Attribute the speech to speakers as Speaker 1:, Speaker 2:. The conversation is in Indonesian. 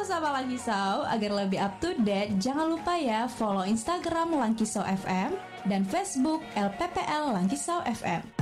Speaker 1: sama Langkisau, agar lebih up to date, jangan lupa ya follow Instagram Langkisau FM dan Facebook LPPL Langkisau FM.